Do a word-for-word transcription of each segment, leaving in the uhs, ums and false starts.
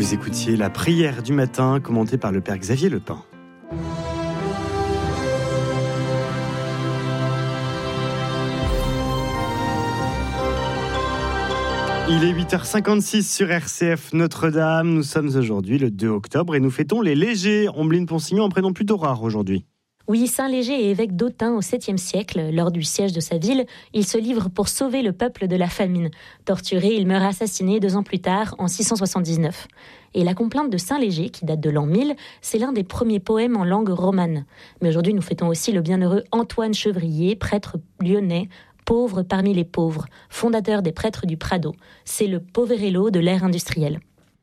Vous écoutiez la prière du matin commentée par le père Xavier Lepin. Il est huit heures cinquante-six sur R C F Notre-Dame. Nous sommes aujourd'hui le deux octobre et nous fêtons les Légers. Ombline Ponsignon, un prénom plutôt rare aujourd'hui. Oui, Saint Léger est évêque d'Autun au septième siècle. Lors du siège de sa ville, il se livre pour sauver le peuple de la famine. Torturé, il meurt assassiné deux ans plus tard, en six cent soixante-dix-neuf. Et la complainte de Saint Léger, qui date de l'an mille, c'est l'un des premiers poèmes en langue romane. Mais aujourd'hui, nous fêtons aussi le bienheureux Antoine Chevrier, prêtre lyonnais, pauvre parmi les pauvres, fondateur des prêtres du Prado. C'est le poverello de l'ère industrielle.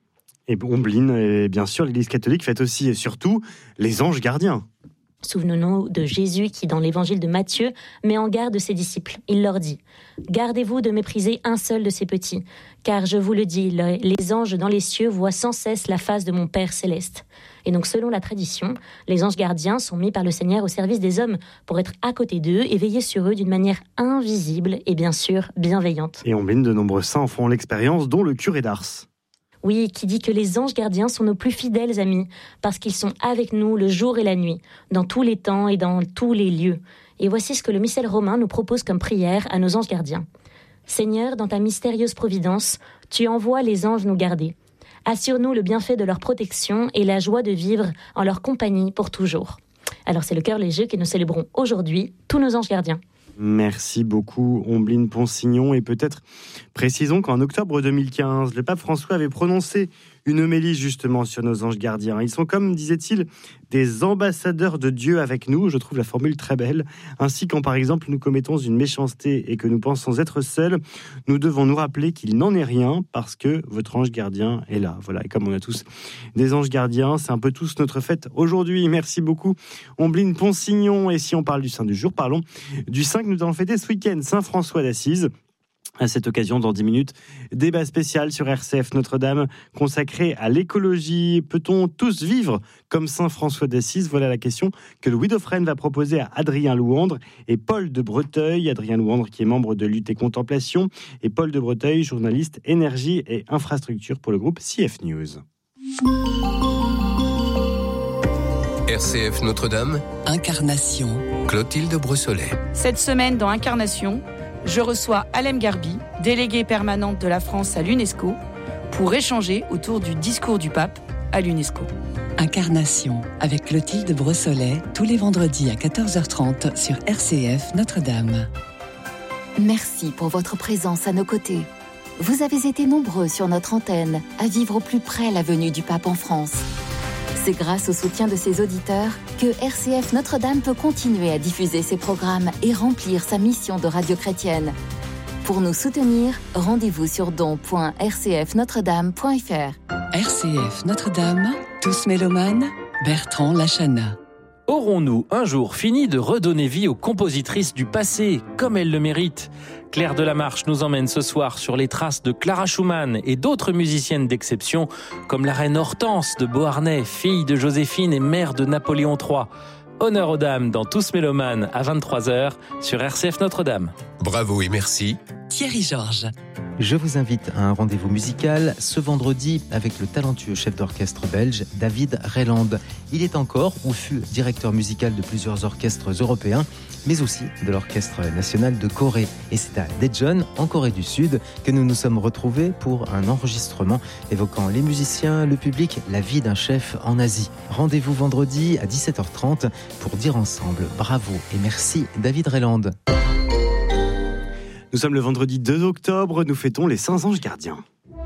Et Ombline, et bien sûr, l'Église catholique fête aussi et surtout les anges gardiens. Souvenons-nous de Jésus qui, dans l'évangile de Matthieu, met en garde ses disciples. Il leur dit « Gardez-vous de mépriser un seul de ces petits, car je vous le dis, les anges dans les cieux voient sans cesse la face de mon Père céleste. » Et donc, selon la tradition, les anges gardiens sont mis par le Seigneur au service des hommes pour être à côté d'eux et veiller sur eux d'une manière invisible et bien sûr bienveillante. Et Ombline, de nombreux saints en font l'expérience, dont le curé d'Ars. Oui, qui dit que les anges gardiens sont nos plus fidèles amis, parce qu'ils sont avec nous le jour et la nuit, dans tous les temps et dans tous les lieux. Et voici ce que le missel romain nous propose comme prière à nos anges gardiens. Seigneur, dans ta mystérieuse providence, tu envoies les anges nous garder. Assure-nous le bienfait de leur protection et la joie de vivre en leur compagnie pour toujours. Alors c'est le cœur léger que nous célébrons aujourd'hui, tous nos anges gardiens. Merci beaucoup Ombline Ponsignon, et peut-être précisons qu'en octobre deux mille quinze, le pape François avait prononcé une homélie justement sur nos anges gardiens. Ils sont comme, disait-il, des ambassadeurs de Dieu avec nous. Je trouve la formule très belle. Ainsi, quand par exemple nous commettons une méchanceté et que nous pensons être seuls, nous devons nous rappeler qu'il n'en est rien parce que votre ange gardien est là. Voilà, et comme on a tous des anges gardiens, c'est un peu tous notre fête aujourd'hui. Merci beaucoup Ombline Ponsignon. Et si on parle du saint du jour, parlons du saint que nous allons fêter ce week-end, Saint François d'Assise. À cette occasion, dans dix minutes, débat spécial sur R C F Notre-Dame consacré à l'écologie. Peut-on tous vivre comme Saint François d'Assise ? Voilà la question que Louis Dauphren va proposer à Adrien Louandre et Paul de Breteuil. Adrien Louandre qui est membre de Lutte et Contemplation et Paul de Breteuil, journaliste énergie et infrastructure pour le groupe C F News. R C F Notre-Dame, Incarnation. Clotilde Brossolet. Cette semaine dans Incarnation, je reçois Alem Garbi, déléguée permanente de la France à l'UNESCO, pour échanger autour du discours du pape à l'UNESCO. Incarnation avec Clotilde Brossolet, tous les vendredis à quatorze heures trente sur R C F Notre-Dame. Merci pour votre présence à nos côtés. Vous avez été nombreux sur notre antenne à vivre au plus près la venue du pape en France. C'est grâce au soutien de ses auditeurs que R C F Notre-Dame peut continuer à diffuser ses programmes et remplir sa mission de radio chrétienne. Pour nous soutenir, rendez-vous sur don point r c f notre dame point f r. R C F Notre-Dame, tous mélomanes, Bertrand Lachana. Aurons-nous un jour fini de redonner vie aux compositrices du passé, comme elles le méritent ? Claire Delamarche nous emmène ce soir sur les traces de Clara Schumann et d'autres musiciennes d'exception, comme la reine Hortense de Beauharnais, fille de Joséphine et mère de Napoléon trois. Honneur aux dames dans Tous Mélomanes à vingt-trois heures sur R C F Notre-Dame. Bravo et merci. Thierry Georges. Je vous invite à un rendez-vous musical ce vendredi avec le talentueux chef d'orchestre belge David Reiland. Il est encore ou fut directeur musical de plusieurs orchestres européens, mais aussi de l'Orchestre national de Corée. Et c'est à Daejeon, en Corée du Sud, que nous nous sommes retrouvés pour un enregistrement évoquant les musiciens, le public, la vie d'un chef en Asie. Rendez-vous vendredi à dix-sept heures trente pour dire ensemble bravo et merci David Reiland. Nous sommes le vendredi deux octobre, nous fêtons les Saints Anges Gardiens.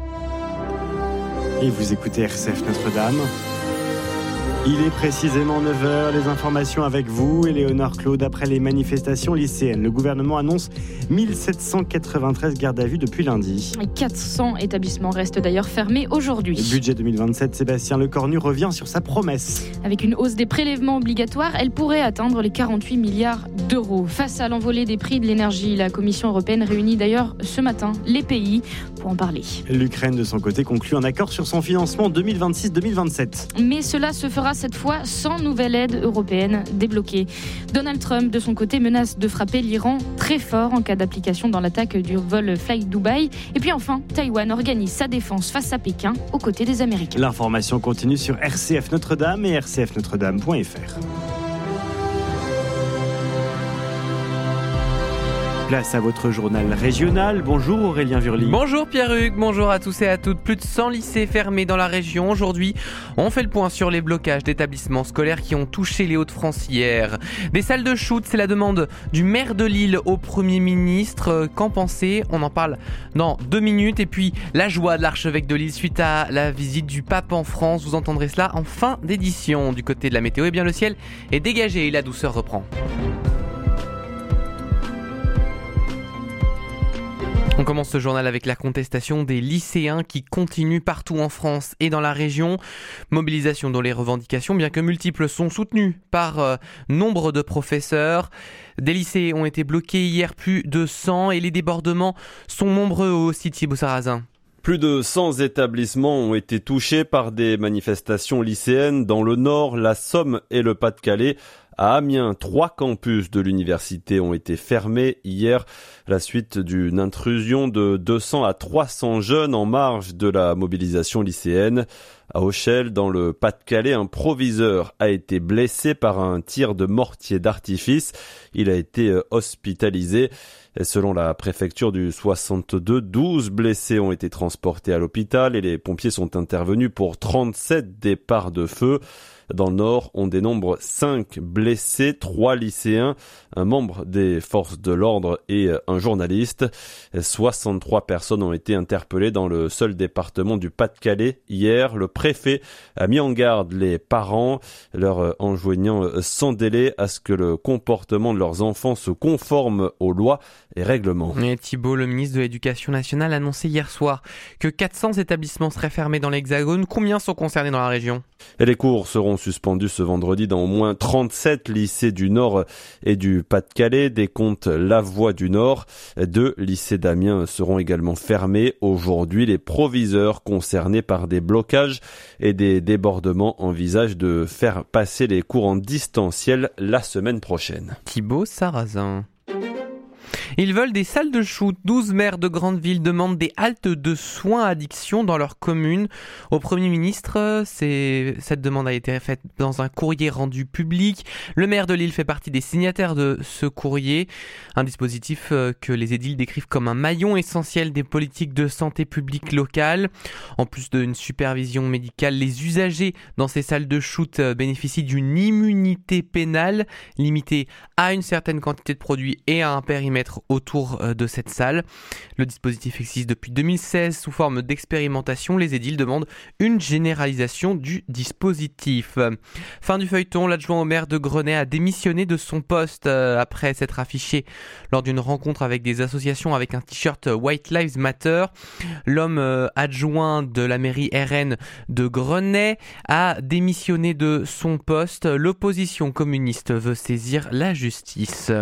Et vous écoutez R C F Notre-Dame. Il est précisément neuf heures, les informations avec vous, Éléonore Claude. Après les manifestations lycéennes, le gouvernement annonce mille sept cent quatre-vingt-treize gardes à vue depuis lundi. quatre cents établissements restent d'ailleurs fermés aujourd'hui. Le budget deux mille vingt-sept, Sébastien Lecornu revient sur sa promesse. Avec une hausse des prélèvements obligatoires, elle pourrait atteindre les quarante-huit milliards d'euros. Face à l'envolée des prix de l'énergie, la Commission européenne réunit d'ailleurs ce matin les pays pour en parler. L'Ukraine, de son côté, conclut un accord sur son financement deux mille vingt-six deux mille vingt-sept. Mais cela se fera sera cette fois sans nouvelle aide européenne débloquée. Donald Trump, de son côté, menace de frapper l'Iran très fort en cas d'application dans l'attaque du vol Fly Dubai. Et puis enfin, Taïwan organise sa défense face à Pékin aux côtés des Américains. L'information continue sur R C F Notre-Dame et r c f notre dame point f r. Place à votre journal régional. Bonjour Aurélien Vurly. Bonjour Pierre-Hugues, bonjour à tous et à toutes. Plus de cent lycées fermés dans la région. Aujourd'hui, on fait le point sur les blocages d'établissements scolaires qui ont touché les Hauts-de-France hier. Des salles de shoot, c'est la demande du maire de Lille au Premier ministre. Qu'en pensez ? On en parle dans deux minutes. Et puis, la joie de l'archevêque de Lille suite à la visite du pape en France. Vous entendrez cela en fin d'édition. Du côté de la météo, eh bien le ciel est dégagé et la douceur reprend. On commence ce journal avec la contestation des lycéens qui continue partout en France et dans la région. Mobilisation dont les revendications, bien que multiples, sont soutenues par euh, nombre de professeurs. Des lycées ont été bloqués hier, plus de cent, et les débordements sont nombreux aussi, Thibaut Sarrazin. Plus de cent établissements ont été touchés par des manifestations lycéennes dans le Nord, la Somme et le Pas-de-Calais. À Amiens, trois campus de l'université ont été fermés hier, à la suite d'une intrusion de deux cents à trois cents jeunes en marge de la mobilisation lycéenne. À Auchel, dans le Pas-de-Calais, un proviseur a été blessé par un tir de mortier d'artifice. Il a été hospitalisé. Et selon la préfecture du soixante-deux, douze blessés ont été transportés à l'hôpital et les pompiers sont intervenus pour trente-sept départs de feu. Dans le Nord, on dénombre cinq blessés, trois lycéens, un membre des forces de l'ordre et un journaliste. soixante-trois personnes ont été interpellées dans le seul département du Pas-de-Calais. Hier, le préfet a mis en garde les parents, leur enjoignant sans délai à ce que le comportement de leurs enfants se conforme aux lois et règlements. Et Thibault, le ministre de l'Éducation nationale, a annoncé hier soir que quatre cents établissements seraient fermés dans l'Hexagone. Combien sont concernés dans la région ? Et les cours seront suspendus ce vendredi dans au moins trente-sept lycées du Nord et du Pas-de-Calais, décompte la Voie du Nord. Deux lycées d'Amiens seront également fermés. Aujourd'hui, les proviseurs concernés par des blocages et des débordements envisagent de faire passer les cours en distanciel la semaine prochaine. Thibaut Sarrazin. Ils veulent des salles de shoot. douze maires de grandes villes demandent des haltes de soins addiction dans leur commune. Au Premier ministre, c'est... cette demande a été faite dans un courrier rendu public. Le maire de Lille fait partie des signataires de ce courrier. Un dispositif que les édiles décrivent comme un maillon essentiel des politiques de santé publique locale. En plus d'une supervision médicale, les usagers dans ces salles de shoot bénéficient d'une immunité pénale limitée à une certaine quantité de produits et à un périmètre autour de cette salle. Le dispositif existe depuis deux mille seize sous forme d'expérimentation. Les édiles demandent une généralisation du dispositif. Fin du feuilleton, l'adjoint au maire de Grenay a démissionné de son poste après s'être affiché lors d'une rencontre avec des associations avec un t-shirt White Lives Matter. L'homme adjoint de la mairie R N de Grenay a démissionné de son poste. L'opposition communiste veut saisir la justice.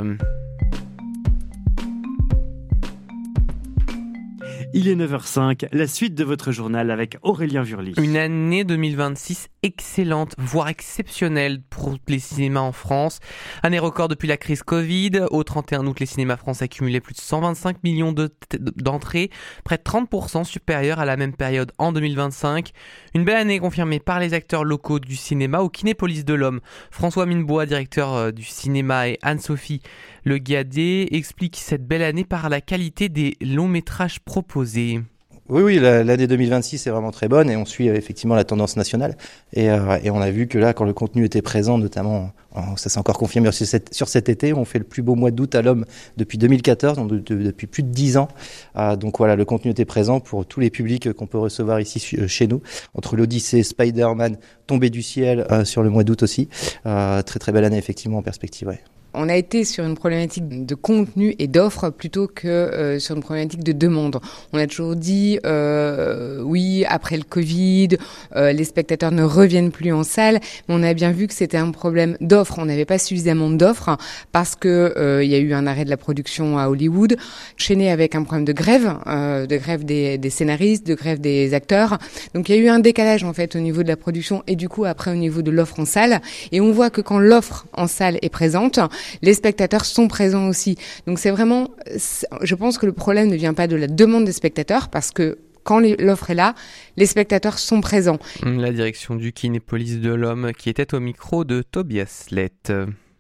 Il est neuf heures cinq, la suite de votre journal avec Aurélien Vurly. Une année deux mille vingt-six excellente, voire exceptionnelle pour les cinémas en France. Année record depuis la crise Covid. Au trente et un août, les cinémas français accumulaient plus de cent vingt-cinq millions de t- d'entrées, près de trente pour cent supérieur à la même période en deux mille vingt-cinq. Une belle année confirmée par les acteurs locaux du cinéma au Kinépolis de l'Homme. François Minebois, directeur du cinéma, et Anne-Sophie Le Guadet expliquent cette belle année par la qualité des longs métrages proposés. Oui, oui, l'année deux mille vingt-six est vraiment très bonne et on suit effectivement la tendance nationale. Et, euh, et on a vu que là, quand le contenu était présent, notamment, ça s'est encore confirmé sur, cette, sur cet été, on fait le plus beau mois d'août à l'Homme depuis deux mille quatorze, donc de, de, depuis plus de dix ans. Euh, donc voilà, le contenu était présent pour tous les publics qu'on peut recevoir ici chez nous. Entre l'Odyssée, Spider-Man, Tombé du ciel euh, sur le mois d'août aussi. Euh, très très belle année effectivement en perspective, ouais. On a été sur une problématique de contenu et d'offres plutôt que euh, sur une problématique de demande. On a toujours dit, euh, oui, dit après le Covid, euh, les spectateurs ne reviennent plus en salle, mais on a bien vu que c'était un problème d'offre. On n'avait pas suffisamment d'offres parce que euh, il y a eu un arrêt de la production à Hollywood, enchaîné avec un problème de grève, euh, de grève des, des scénaristes, de grève des acteurs. Donc il y a eu un décalage en fait au niveau de la production et du coup après au niveau de l'offre en salle. Et on voit que quand l'offre en salle est présente, les spectateurs sont présents aussi. Donc c'est vraiment, je pense que le problème ne vient pas de la demande des spectateurs parce que quand l'offre est là, les spectateurs sont présents. La direction du Kinépolis de l'Homme qui était au micro de Tobias Lett.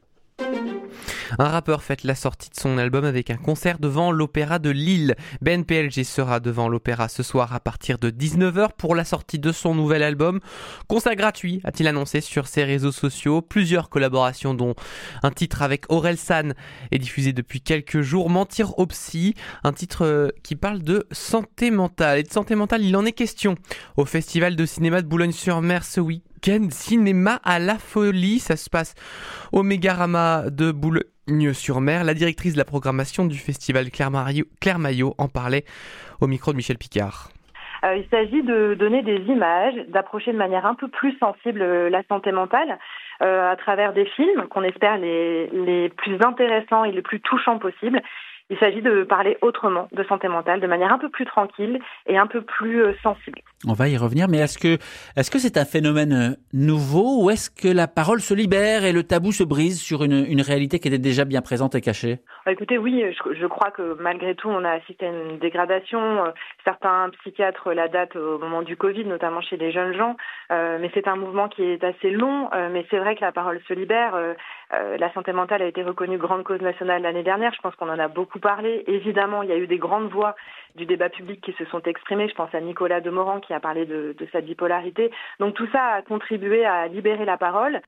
Un rappeur fête la sortie de son album avec un concert devant l'Opéra de Lille. Ben P L G sera devant l'Opéra ce soir à partir de dix-neuf heures pour la sortie de son nouvel album. Concert gratuit, a-t-il annoncé sur ses réseaux sociaux. Plusieurs collaborations dont un titre avec Orelsan est diffusé depuis quelques jours. Mentir au psy, un titre qui parle de santé mentale. Et de santé mentale, il en est question au Festival de cinéma de Boulogne-sur-Mer ce week-end. Cinéma à la folie, ça se passe au Mégarama de Boulogne-sur-Mer. La directrice de la programmation du festival Claire, Mario, Claire Maillot en parlait au micro de Michel Picard. Euh, il s'agit de donner des images, d'approcher de manière un peu plus sensible la santé mentale euh, à travers des films qu'on espère les, les plus intéressants et les plus touchants possibles. Il s'agit de parler autrement de santé mentale, de manière un peu plus tranquille et un peu plus euh, sensible. On va y revenir, mais est-ce que est-ce que c'est un phénomène nouveau ou est-ce que la parole se libère et le tabou se brise sur une, une réalité qui était déjà bien présente et cachée ? Écoutez, oui, je, je crois que malgré tout, on a assisté à une dégradation. Certains psychiatres la datent au moment du Covid, notamment chez les jeunes gens, euh, mais c'est un mouvement qui est assez long, euh, mais c'est vrai que la parole se libère. Euh, euh, la santé mentale a été reconnue grande cause nationale l'année dernière, je pense qu'on en a beaucoup parlé. Évidemment, il y a eu des grandes voix du débat public qui se sont exprimées. Je pense à Nicolas Demorand qui a parlé de, de sa bipolarité. Donc tout ça a contribué à libérer la parole.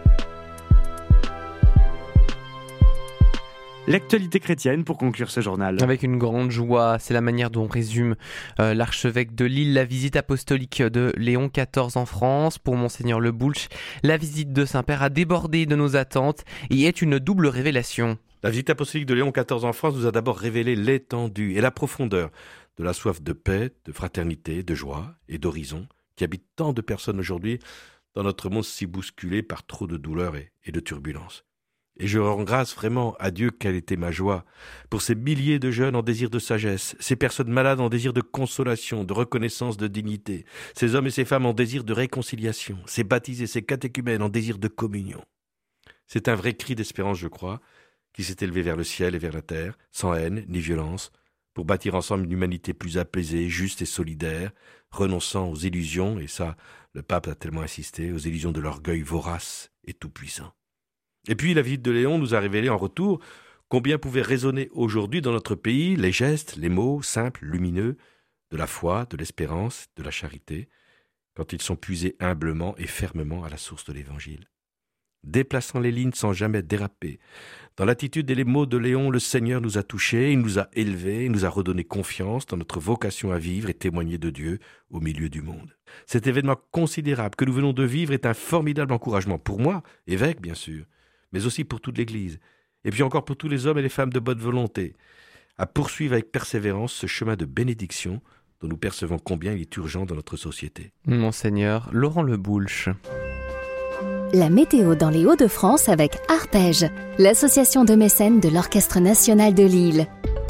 L'actualité chrétienne pour conclure ce journal. Avec une grande joie, c'est la manière dont résume euh, l'archevêque de Lille la visite apostolique de Léon quatorze en France. Pour Monseigneur Le Boulch, la visite de Saint-Père a débordé de nos attentes et est une double révélation. La visite apostolique de Léon quatorze en France nous a d'abord révélé l'étendue et la profondeur de la soif de paix, de fraternité, de joie et d'horizon qui habite tant de personnes aujourd'hui dans notre monde si bousculé par trop de douleurs et, et de turbulences. Et je rends grâce vraiment à Dieu quelle était ma joie pour ces milliers de jeunes en désir de sagesse, ces personnes malades en désir de consolation, de reconnaissance, de dignité, ces hommes et ces femmes en désir de réconciliation, ces baptisés, ces catéchumènes en désir de communion. C'est un vrai cri d'espérance, je crois, qui s'est élevé vers le ciel et vers la terre, sans haine ni violence, pour bâtir ensemble une humanité plus apaisée, juste et solidaire, renonçant aux illusions, et ça, le pape a tellement insisté, aux illusions de l'orgueil vorace et tout-puissant. Et puis la visite de Léon nous a révélé en retour combien pouvaient résonner aujourd'hui dans notre pays les gestes, les mots simples, lumineux, de la foi, de l'espérance, de la charité, quand ils sont puisés humblement et fermement à la source de l'Évangile. Déplaçant les lignes sans jamais déraper, dans l'attitude et les mots de Léon, le Seigneur nous a touchés, il nous a élevés, il nous a redonné confiance dans notre vocation à vivre et témoigner de Dieu au milieu du monde. Cet événement considérable que nous venons de vivre est un formidable encouragement pour moi, évêque bien sûr, mais aussi pour toute l'Église, et puis encore pour tous les hommes et les femmes de bonne volonté, à poursuivre avec persévérance ce chemin de bénédiction dont nous percevons combien il est urgent dans notre société. Monseigneur Laurent Le Boulch. La météo dans les Hauts-de-France avec Arpège, l'association de mécènes de l'Orchestre national de Lille.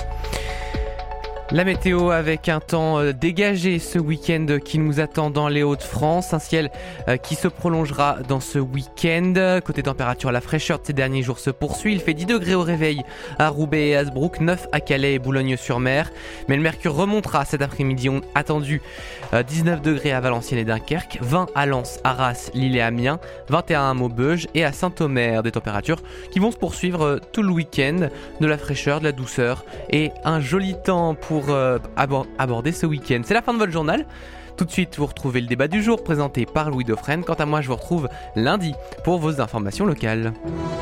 La météo avec un temps dégagé ce week-end qui nous attend dans les Hauts-de-France. Un ciel qui se prolongera dans ce week-end. Côté température, la fraîcheur de ces derniers jours se poursuit. Il fait dix degrés au réveil à Roubaix et Hasbrook, neuf à Calais et Boulogne-sur-Mer. Mais le mercure remontera cet après-midi. On a attendu dix-neuf degrés à Valenciennes et Dunkerque, vingt à Lens, Arras, Lille et Amiens, vingt et un à Maubeuge et à Saint-Omer. Des températures qui vont se poursuivre tout le week-end. De la fraîcheur, de la douceur et un joli temps pour pour euh, aborder ce week-end. C'est la fin de votre journal. Tout de suite, vous retrouvez le débat du jour présenté par Louis Dauphren. Quant à moi, je vous retrouve lundi pour vos informations locales.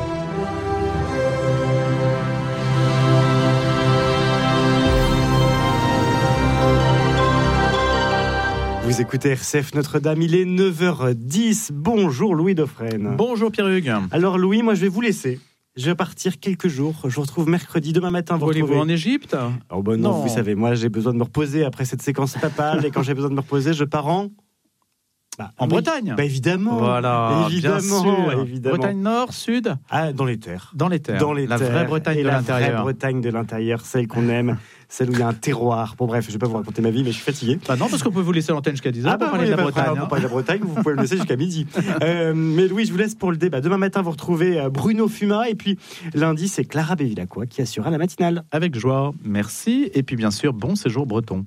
Vous écoutez R C F Notre-Dame, il est neuf heures dix. Bonjour Louis Dauphren. Bonjour Pierre-Hugues. Alors Louis, moi je vais vous laisser Je vais partir quelques jours. Je vous retrouve mercredi, demain matin. Vous allez-vous en Égypte? Oh ben non, non, vous savez, moi j'ai besoin de me reposer après cette séquence papale. Et quand j'ai besoin de me reposer, je pars en... Bah, en oui. Bretagne. Bah évidemment. Voilà, évidemment, bien sûr. évidemment. Bretagne Nord, Sud. Ah, dans les terres. Dans les terres. Dans les la terres. vraie Bretagne et de la l'intérieur. La vraie Bretagne de l'intérieur, celle qu'on aime, celle où il y a un terroir. Bon bref, je vais pas vous raconter ma vie, mais je suis fatigué. Bah non, parce qu'on peut vous laisser l'antenne jusqu'à dix heures ah bah, pour parler oui, de la bah, Bretagne. Pour parler de la Bretagne, vous pouvez le laisser jusqu'à midi. Euh, mais Louis, je vous laisse pour le débat. Demain matin, vous retrouvez Bruno Fuma, et puis lundi, c'est Clara Bévilacqua qui assurera la matinale. Avec joie, merci. Et puis bien sûr, bon séjour breton.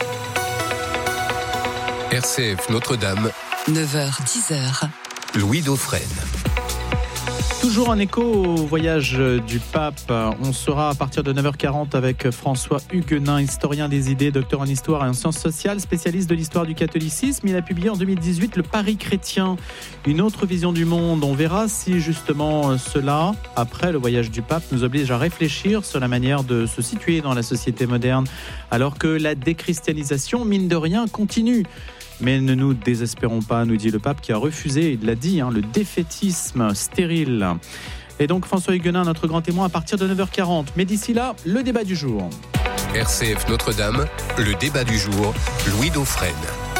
R C F Notre-Dame. neuf heures dix heures. Louis Dauphren. Toujours un écho au voyage du pape. On sera à partir de neuf heures quarante avec François Huguenin, historien des idées, docteur en histoire et en sciences sociales, spécialiste de l'histoire du catholicisme. Il a publié en deux mille dix-huit Le Paris chrétien, une autre vision du monde. On verra si justement cela, après le voyage du pape, nous oblige à réfléchir sur la manière de se situer dans la société moderne, alors que la déchristianisation, mine de rien, continue. Mais ne nous désespérons pas, nous dit le pape qui a refusé, il l'a dit, hein, le défaitisme stérile. Et donc François Huguenin, notre grand témoin, à partir de neuf heures quarante. Mais d'ici là, le débat du jour. R C F Notre-Dame, le débat du jour, Louis Dauphren.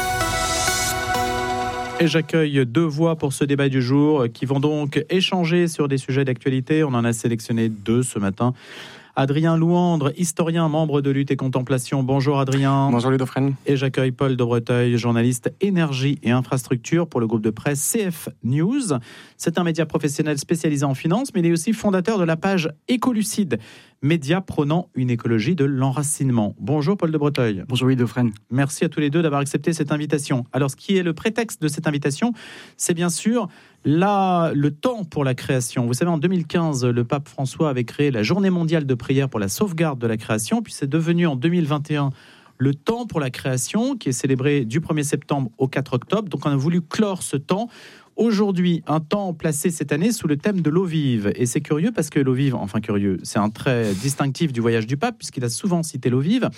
Et j'accueille deux voix pour ce débat du jour qui vont donc échanger sur des sujets d'actualité. On en a sélectionné deux ce matin. Adrien Louandre, historien, membre de Lutte et Contemplation. Bonjour Adrien. Bonjour Louis Dauphren. Et j'accueille Paul de Breteuil, journaliste énergie et infrastructure pour le groupe de presse C F News. C'est un média professionnel spécialisé en finance, mais il est aussi fondateur de la page Écolucide, média prônant une écologie de l'enracinement. Bonjour Paul de Breteuil. Bonjour Louis Dauphren. Merci à tous les deux d'avoir accepté cette invitation. Alors, ce qui est le prétexte de cette invitation, c'est bien sûr là, le temps pour la création. Vous savez, en deux mille quinze, le pape François avait créé la Journée mondiale de prière pour la sauvegarde de la création, puis c'est devenu en deux mille vingt et un le temps pour la création, qui est célébré du premier septembre au quatre octobre. Donc on a voulu clore ce temps. Aujourd'hui, un temps placé cette année sous le thème de l'eau vive. Et c'est curieux parce que l'eau vive, enfin curieux, c'est un trait distinctif du voyage du pape, puisqu'il a souvent cité l'eau vive.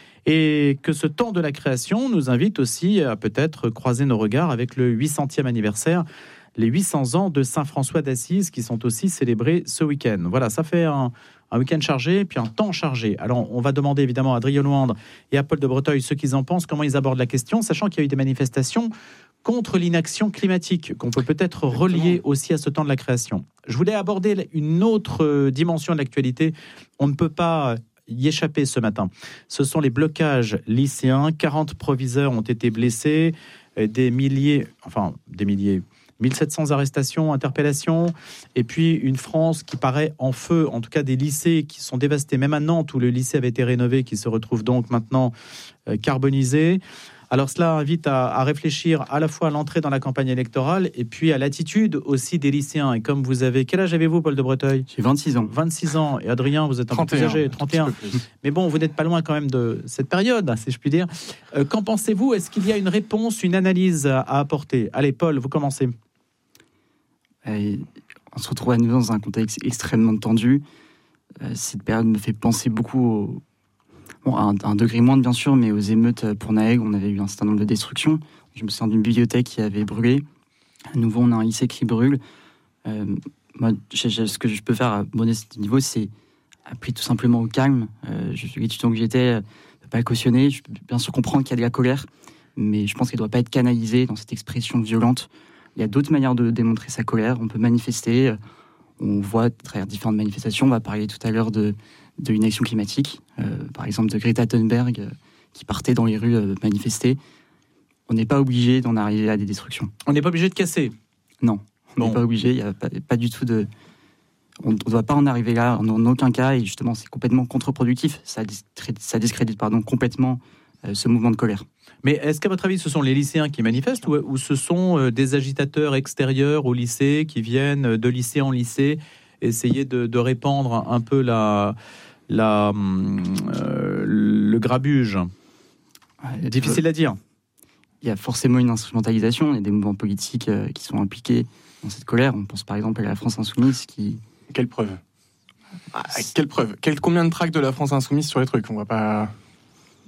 Et que ce temps de la création nous invite aussi à peut-être croiser nos regards avec le huit centième anniversaire, les huit cents ans de Saint François d'Assise qui sont aussi célébrés ce week-end. Voilà, ça fait un, un week-end chargé, puis un temps chargé. Alors, on va demander évidemment à Adrien Louandre et à Paul de Breteuil ce qu'ils en pensent, comment ils abordent la question, sachant qu'il y a eu des manifestations contre l'inaction climatique, qu'on peut peut-être relier aussi à ce temps de la création. Je voulais aborder une autre dimension de l'actualité. On ne peut pas y échapper ce matin. Ce sont les blocages lycéens. quarante proviseurs ont été blessés, des milliers, enfin des milliers, mille sept cents arrestations, interpellations, et puis une France qui paraît en feu, en tout cas des lycées qui sont dévastés, même à Nantes où le lycée avait été rénové, qui se retrouve donc maintenant euh, carbonisé. Alors cela invite à, à réfléchir à la fois à l'entrée dans la campagne électorale et puis à l'attitude aussi des lycéens. Et comme vous avez... Quel âge avez-vous, Paul de Breteuil ? J'ai vingt-six ans. vingt-six ans. Et Adrien, vous êtes un peu plus âgé, trente et un. Mais bon, vous n'êtes pas loin quand même de cette période, si je puis dire. Euh, qu'en pensez-vous ? Est-ce qu'il y a une réponse, une analyse à, à apporter ? Allez, Paul, vous commencez. Et on se retrouve à nouveau dans un contexte extrêmement tendu. Euh, cette période me fait penser beaucoup au... Bon, à un, un degré moindre, bien sûr, mais aux émeutes pour Naël, on avait eu un certain nombre de destructions. Je me souviens d'une bibliothèque qui avait brûlé. À nouveau, on a un lycée qui brûle. Euh, moi, je, je, ce que je peux faire à modeste niveau, c'est appeler tout simplement au calme. Euh, je suis l'étudiant que j'étais, ne pas le cautionner. Je peux bien sûr comprendre qu'il y a de la colère, mais je pense qu'elle ne doit pas être canalisée dans cette expression violente. Il y a d'autres manières de démontrer sa colère. On peut manifester. On voit à travers différentes manifestations. On va parler tout à l'heure de... de l'inaction climatique, euh, par exemple de Greta Thunberg, euh, qui partait dans les rues euh, manifester. On n'est pas obligé d'en arriver à des destructions. On n'est pas obligé de casser ? Non, on n'est bon. pas obligé, il n'y a pas, pas du tout de... On ne doit pas en arriver là, en aucun cas, et justement c'est complètement contre-productif. Ça, discrédite, ça discrédite pardon, complètement euh, ce mouvement de colère. Mais est-ce qu'à votre avis, ce sont les lycéens qui manifestent ou, ou ce sont euh, des agitateurs extérieurs au lycée qui viennent de lycée en lycée essayer de, de répandre un peu la, la, euh, le grabuge. Ouais, difficile euh, à dire. Il y a forcément une instrumentalisation. Il y a des mouvements politiques euh, qui sont impliqués dans cette colère. On pense par exemple à la France Insoumise qui... Quelle preuve ah, Quelle preuve Quel, Combien de tracts de la France Insoumise sur les trucs ? On va pas...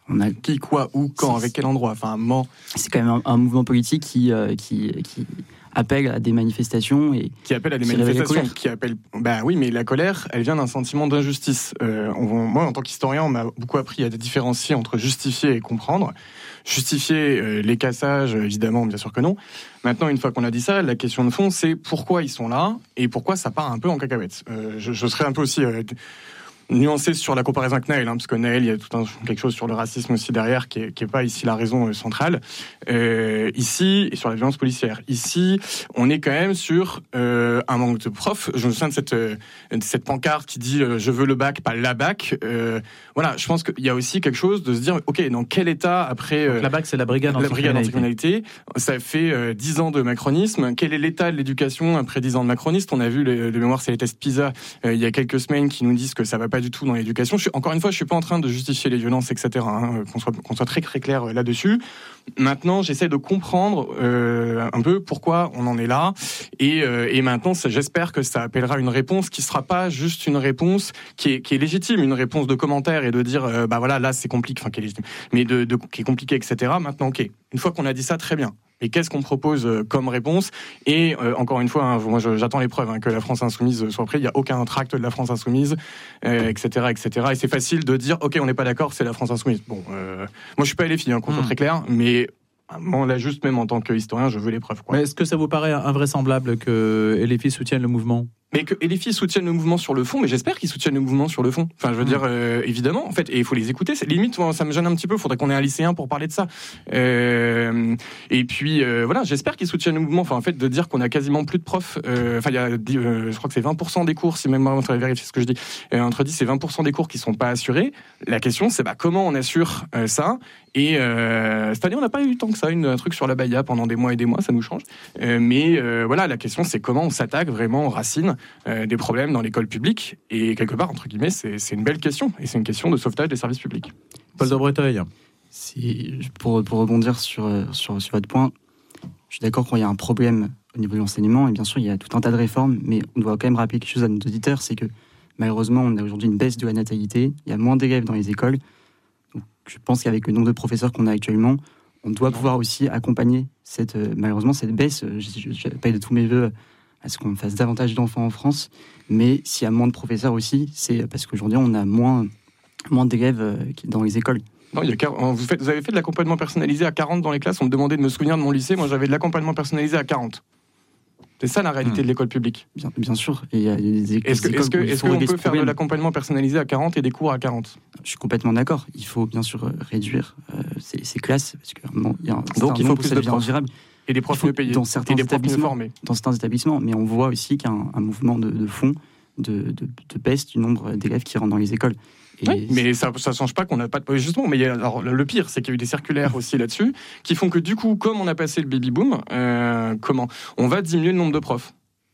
On a qui, quoi, où, quand, avec quel endroit. Enfin, un moment. C'est quand même un, un mouvement politique qui, euh, qui, qui appelle à des manifestations et qui appelle à des manifestations, qui appelle. Ben oui, mais la colère, elle vient d'un sentiment d'injustice. Euh, on, moi, en tant qu'historien, on m'a beaucoup appris à différencier entre justifier et comprendre. Justifier euh, les cassages, évidemment, bien sûr que non. Maintenant, une fois qu'on a dit ça, la question de fond, c'est pourquoi ils sont là et pourquoi ça part un peu en cacahuète. Euh, je, je serais un peu aussi euh, nuancé sur la comparaison avec Naël, hein, parce que Naël, il y a tout un, quelque chose sur le racisme aussi derrière qui est, qui est pas ici la raison euh, centrale. Euh, ici, et sur la violence policière. Ici, on est quand même sur euh, un manque de profs. Je me souviens de cette, euh, de cette pancarte qui dit euh, « je veux le bac, pas la bac euh, ». Voilà, je pense qu'il y a aussi quelque chose de se dire « ok, dans quel état après… Euh, » La bac, c'est la brigade anticriminalité. Ça fait euh, dix ans de macronisme. Quel est l'état de l'éducation après dix ans de macronisme? On a vu, le, le mémoire, c'est les tests PISA, euh, il y a quelques semaines qui nous disent que ça va pas du tout dans l'éducation. Je suis, encore une fois, je suis pas en train de justifier les violences, et cetera. Hein, qu'on soit, qu'on soit très très clair là-dessus. Maintenant, j'essaie de comprendre euh, un peu pourquoi on en est là, et, euh, et maintenant, ça, j'espère que ça appellera une réponse qui sera pas juste une réponse qui est, qui est légitime, une réponse de commentaire et de dire, euh, bah voilà, là c'est compliqué, enfin qui est légitime, mais de, de qui est compliqué, et cetera. Maintenant, ok, une fois qu'on a dit ça, très bien. Et qu'est-ce qu'on propose comme réponse? Et euh, encore une fois, hein, moi je, j'attends les preuves hein, que la France insoumise soit prise. Il n'y a aucun tract de la France insoumise, euh, et cetera, et cetera. Et c'est facile de dire, ok, on n'est pas d'accord, c'est la France insoumise. Bon, euh, moi je suis pas L F I, hein, qu'on soit très clair, mais bon, là juste même en tant qu'historien, je veux les preuves. Quoi. Mais est-ce que ça vous paraît invraisemblable que L F I soutienne le mouvement? Mais que L F I soutiennent le mouvement sur le fond, mais j'espère qu'ils soutiennent le mouvement sur le fond. Enfin, je veux mmh. dire, euh, évidemment, en fait, et il faut les écouter. C'est limite, moi, ça me gêne un petit peu. Il faudrait qu'on ait un lycéen pour parler de ça. Euh, et puis, euh, voilà, j'espère qu'ils soutiennent le mouvement. Enfin, en fait, de dire qu'on a quasiment plus de profs. Euh, enfin, il y a, euh, je crois que c'est vingt pour cent des cours, si même on va vérifier ce que je dis, euh, entre dix et vingt pour cent des cours qui sont pas assurés. La question, c'est bah comment on assure euh, ça. Et euh, cette année, on n'a pas eu tant que ça, une, un truc sur la Baïa pendant des mois et des mois, ça nous change. Euh, mais euh, voilà, la question, c'est comment on s'attaque vraiment aux racines euh, des problèmes dans l'école publique. Et quelque part, entre guillemets, c'est, c'est une belle question. Et c'est une question de sauvetage des services publics. Paul de Breteuil. Si, pour, pour rebondir sur, sur, sur votre point, je suis d'accord qu'il y a un problème au niveau de l'enseignement. Et bien sûr, il y a tout un tas de réformes. Mais on doit quand même rappeler quelque chose à nos auditeurs, c'est que malheureusement, on a aujourd'hui une baisse de la natalité. Il y a moins d'élèves dans les écoles. Donc, je pense qu'avec le nombre de professeurs qu'on a actuellement, on doit pouvoir aussi accompagner cette, euh, malheureusement cette baisse. J'appelle de tous mes voeux à ce qu'on fasse davantage d'enfants en France. Mais s'il y a moins de professeurs aussi, c'est parce qu'aujourd'hui, on a moins, moins d'élèves euh, dans les écoles. Non, il y a, vous, faites, vous avez fait de l'accompagnement personnalisé à quarante dans les classes. On me demandait de me souvenir de mon lycée. Moi, j'avais de l'accompagnement personnalisé à quarante. C'est ça la réalité mmh. de l'école publique. Bien, bien sûr. Et il y a des écoles, est-ce que, est-ce que, est-ce qu'on peut faire de l'accompagnement personnalisé à quarante et des cours à quarante? Je suis complètement d'accord. Il faut bien sûr réduire euh, ces, ces classes parce que bon, il y a un, donc il faut plus de profs ingérable. Et des profs mieux payés. Dans certains établissements, dans certains établissements, mais on voit aussi qu'il y a un, un mouvement de, de fond de, de, de baisse du nombre d'élèves qui rentrent dans les écoles. Et oui, mais ça ne change pas qu'on n'a pas de... Justement, mais il y a, alors, le pire, c'est qu'il y a eu des circulaires aussi là-dessus, qui font que du coup, comme on a passé le baby-boom, euh, comment on va diminuer le nombre de profs.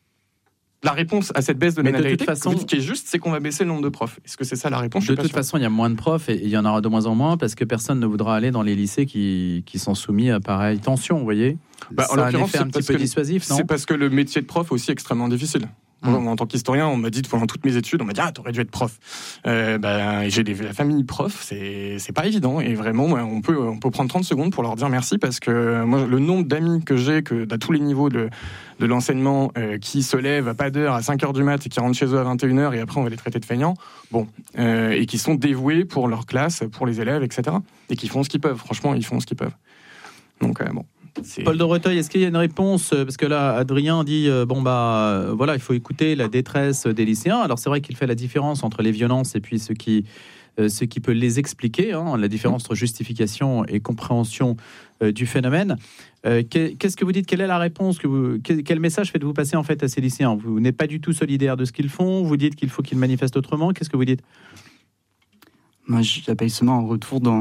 La réponse à cette baisse de la natalité, façon... ce qui est juste, c'est qu'on va baisser le nombre de profs. Est-ce que c'est ça la réponse? De toute façon, il y a moins de profs et il y en aura de moins en moins parce que personne ne voudra aller dans les lycées qui, qui sont soumis à pareille tension, vous voyez. Bah, en l'occurrence, c'est un petit peu dissuasif, non? C'est parce que le métier de prof est aussi extrêmement difficile. Mmh. Moi, en tant qu'historien, on m'a dit pendant toutes mes études, on m'a dit ah t'aurais dû être prof. Euh, ben j'ai des la famille prof, c'est c'est pas évident et vraiment on peut on peut prendre trente secondes pour leur dire merci parce que moi le nombre d'amis que j'ai que à tous les niveaux de de l'enseignement euh, qui se lèvent à pas d'heure à cinq heures du mat et qui rentrent chez eux à vingt et une heures et après on va les traiter de feignants, bon euh, et qui sont dévoués pour leur classe, pour les élèves, et cetera. Et qui font ce qu'ils peuvent. Franchement, ils font ce qu'ils peuvent. Donc euh, bon. C'est... Paul de Breteuil, est-ce qu'il y a une réponse? Parce que là, Adrien dit euh, bon bah euh, voilà, il faut écouter la détresse des lycéens. Alors c'est vrai qu'il fait la différence entre les violences et puis ce qui euh, ce qui peut les expliquer, hein, la différence entre justification et compréhension euh, du phénomène. Euh, qu'est-ce que vous dites? Quelle est la réponse que vous, quel message faites-vous passer en fait à ces lycéens? Vous n'êtes pas du tout solidaire de ce qu'ils font. Vous dites qu'il faut qu'ils manifestent autrement. Qu'est-ce que vous dites? Moi, j'appelle seulement un retour dans